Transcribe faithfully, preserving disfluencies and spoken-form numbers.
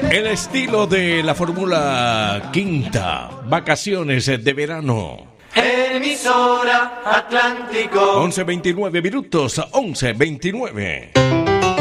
El estilo de la Fórmula Quinta, vacaciones de verano. Emisora Atlántico. once veintinueve minutos, once veintinueve.